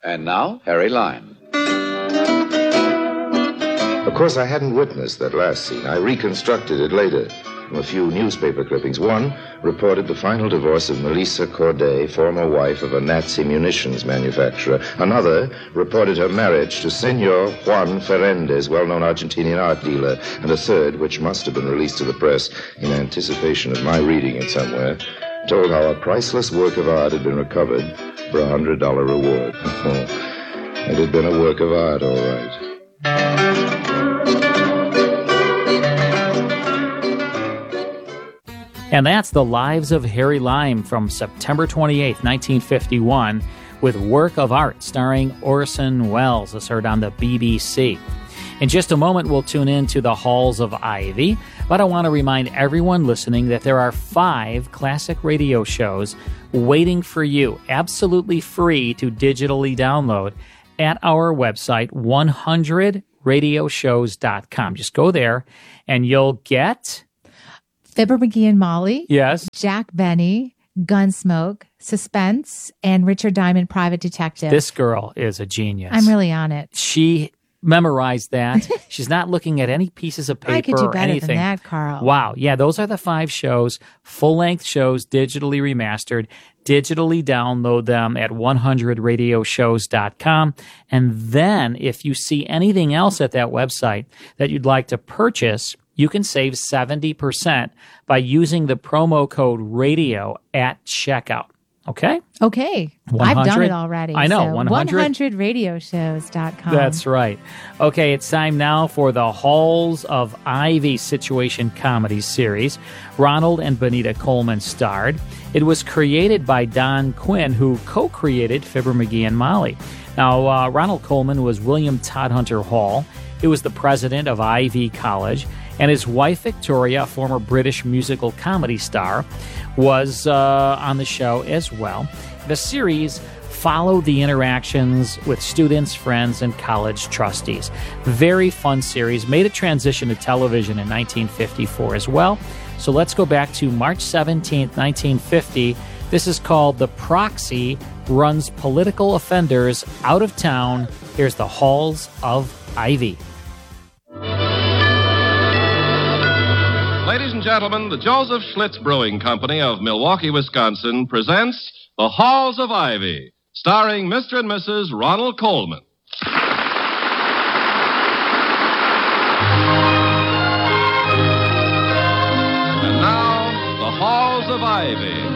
And now, Harry Lime. Of course, I hadn't witnessed that last scene. I reconstructed it later from a few newspaper clippings. One reported the final divorce of Melissa Corday, former wife of a Nazi munitions manufacturer. Another reported her marriage to Senor Juan Ferrandez, well-known Argentinian art dealer. And a third, which must have been released to the press in anticipation of my reading it somewhere, told how a priceless work of art had been recovered for a $100 reward. It had been a work of art, all right. And that's The Lives of Harry Lime from September 28th, 1951, with Work of Art starring Orson Welles, as heard on the BBC. In just a moment, we'll tune in to The Halls of Ivy, but I want to remind everyone listening that there are 5 classic radio shows waiting for you, absolutely free to digitally download at our website, 100radioshows.com. Just go there, and you'll get... Fibber McGee and Molly. Yes. Jack Benny, Gunsmoke, Suspense, and Richard Diamond, Private Detective. This girl is a genius. I'm really on it. She memorized that. She's not looking at any pieces of paper I could do or better anything. than that, Carl. Wow. Yeah, those are the 5 shows, full-length shows, digitally remastered. Digitally download them at 100radioshows.com. And then if you see anything else at that website that you'd like to purchase, you can save 70% by using the promo code RADIO at checkout. Okay? Okay. 100? I've done it already. I know. So 100radioshows.com. That's right. Okay, it's time now for the Halls of Ivy situation comedy series. Ronald and Benita Coleman starred. It was created by Don Quinn, who co-created Fibber McGee and Molly. Now, Ronald Coleman was William Todhunter Hall. He was the president of Ivy College. And his wife, Victoria, a former British musical comedy star, was on the show as well. The series followed the interactions with students, friends, and college trustees. Very fun series. Made a transition to television in 1954 as well. So let's go back to March 17th, 1950. This is called The Proxy Runs Political Offenders Out of Town. Here's the Halls of Ivy. Ladies and gentlemen, the Joseph Schlitz Brewing Company of Milwaukee, Wisconsin presents The Halls of Ivy, starring Mr. and Mrs. Ronald Coleman. And now, The Halls of Ivy.